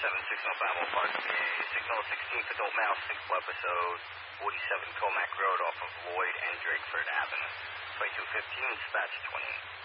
760 Park, signal 16 for Adult Male, 6 episode, 47 Comac Road off of Lloyd and Drakeford Avenue. 2215, dispatch 28.